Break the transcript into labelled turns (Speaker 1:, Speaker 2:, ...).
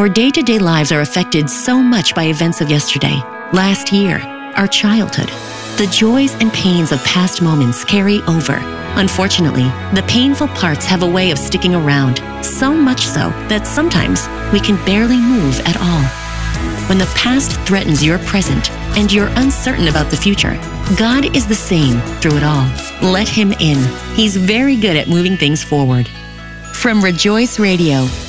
Speaker 1: Our day-to-day lives are affected so much by events of yesterday, last year, our childhood. The joys and pains of past moments carry over. Unfortunately, the painful parts have a way of sticking around, so much so that sometimes we can barely move at all. When the past threatens your present and you're uncertain about the future, God is the same through it all. Let Him in. He's very good at moving things forward. From Rejoice Radio,